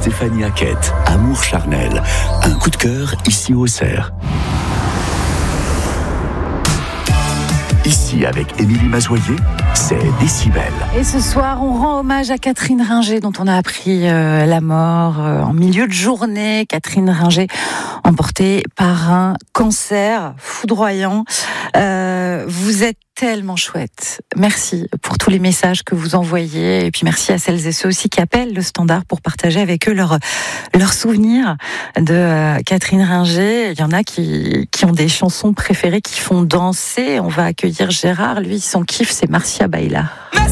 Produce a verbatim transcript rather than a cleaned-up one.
Stéphanie Hackett, Amour charnel. Un coup de cœur ici au Cerf. Ici, avec Émilie Mazoyer, c'est Décibel. Et ce soir, on rend hommage à Catherine Ringer, dont on a appris euh, la mort euh, en milieu de journée. Catherine Ringer, emportée par un cancer foudroyant. Euh, vous êtes tellement chouette. Merci pour tous les messages que vous envoyez. Et puis merci à celles et ceux aussi qui appellent le standard pour partager avec eux leurs leurs souvenirs de euh, Catherine Ringer. Il y en a qui, qui ont des chansons préférées qui font danser. On va accueillir Gérard. Lui, son kiff, c'est Marcia Baila.